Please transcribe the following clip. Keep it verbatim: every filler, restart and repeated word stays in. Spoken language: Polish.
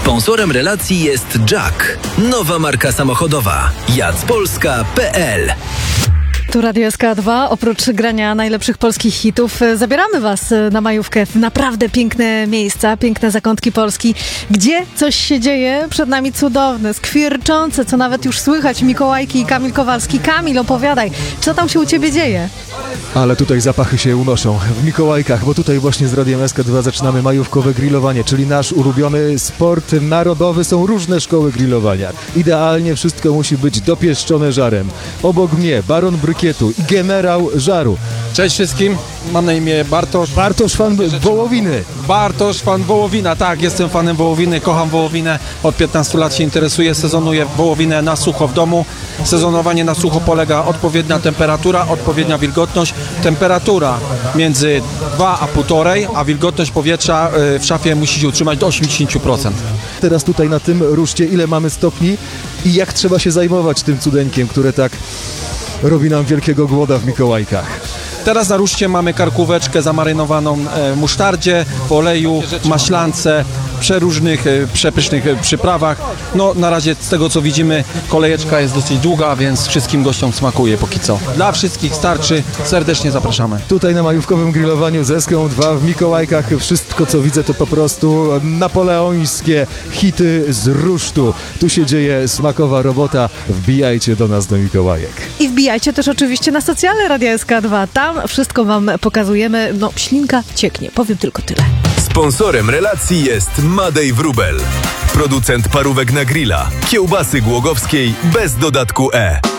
Sponsorem relacji jest Jack, nowa marka samochodowa. Jacpolska kropka pe el. Tu Radio S K dwa. Oprócz grania najlepszych polskich hitów zabieramy Was na majówkę w naprawdę piękne miejsca, piękne zakątki Polski, gdzie coś się dzieje. Przed nami cudowne, skwierczące, co nawet już słychać, Mikołajki i Kamil Kowalski. Kamil, opowiadaj, co tam się u Ciebie dzieje? Ale tutaj zapachy się unoszą w Mikołajkach, bo tutaj właśnie z Radiem S K dwa zaczynamy majówkowe grillowanie, czyli nasz ulubiony sport narodowy. Są różne szkoły grillowania. Idealnie wszystko musi być dopieszczone żarem. Obok mnie baron brykietu i generał żaru. Cześć wszystkim, mam na imię Bartosz. Bartosz, fan wołowiny. Bartosz, fan wołowina, tak, jestem fanem wołowiny, kocham wołowinę. Od piętnastu lat się interesuję, sezonuję wołowinę na sucho w domu. Sezonowanie na sucho polega odpowiednia temperatura, odpowiednia wilgotność. Temperatura między dwa a półtorej, a wilgotność powietrza w szafie musi się utrzymać do osiemdziesiąt procent. Teraz tutaj na tym ruszcie ile mamy stopni i jak trzeba się zajmować tym cudeńkiem, które tak robi nam wielkiego głoda w Mikołajkach. Teraz na ruszcie mamy karkóweczkę zamarynowaną w musztardzie, w oleju, maślance, przeróżnych, przepysznych przyprawach. No na razie z tego co widzimy kolejeczka jest dosyć długa, więc wszystkim gościom smakuje póki co. Dla wszystkich starczy, serdecznie zapraszamy. Tutaj na majówkowym grillowaniu z S K dwa w Mikołajkach wszystko co widzę to po prostu napoleońskie hity z rusztu. Tu się dzieje smakowa robota, wbijajcie do nas do Mikołajek. I wbijajcie też oczywiście na socjale Radia S K dwa, tam wszystko Wam pokazujemy, no ślinka cieknie, powiem tylko tyle. Sponsorem relacji jest Madej Wróbel, producent parówek na grilla, kiełbasy Głogowskiej bez dodatku E.